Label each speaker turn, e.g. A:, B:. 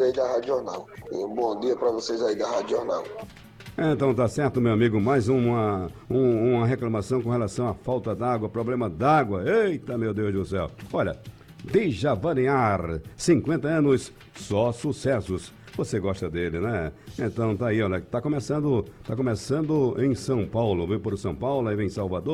A: aí da Rádio Jornal. E um bom dia para vocês aí da Rádio Jornal.
B: Então tá certo, meu amigo, mais uma reclamação com relação à falta d'água, problema d'água. Eita, meu Deus do céu. Olha, Dejavanear, 50 anos, só sucessos. Você gosta dele, né? Então tá aí, olha, tá começando em São Paulo, veio por São Paulo, aí vem Salvador.